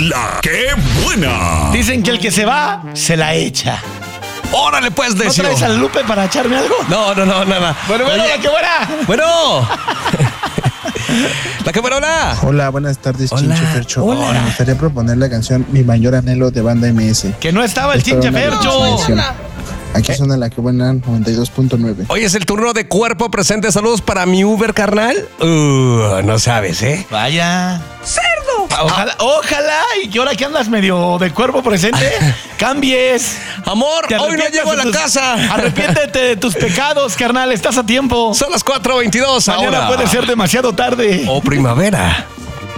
La que buena. Dicen que el que se va, se la echa. Órale, pues, ¿No necio. traes al Lupe para echarme algo? No, nada. Bueno, Oye, la que buena. Bueno. La que buena, hola. Hola, buenas tardes, Hola, Chinche Fercho. hola. Me gustaría proponer la canción Mi mayor anhelo de Banda MS. Que no estaba el Es para Chinche una Fercho. canción. Aquí suena la que buena 92.9. Hoy es el turno de Cuerpo Presente. Saludos para mi Uber, carnal. No sabes, ¿eh? Vaya. ¡Cerdo! Ojalá, y que ahora que andas medio de cuerpo presente, cambies. Amor, Te hoy no arrepientas llego a de la casa. Arrepiéntete de tus pecados, carnal. Estás a tiempo. Son las 4:22 Mañana ahora. puede ser demasiado tarde. O primavera.